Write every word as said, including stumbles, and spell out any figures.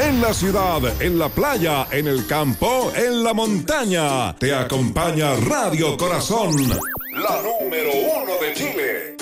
En la ciudad, en la playa, en el campo, en la montaña. Te acompaña Radio Corazón, la número uno de Chile.